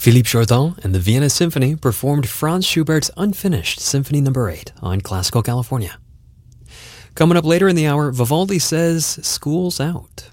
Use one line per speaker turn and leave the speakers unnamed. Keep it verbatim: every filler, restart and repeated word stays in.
Philippe Jordan and the Vienna Symphony performed Franz Schubert's Unfinished Symphony Number eight on Classical California. Coming up later in the hour, Vivaldi says school's out.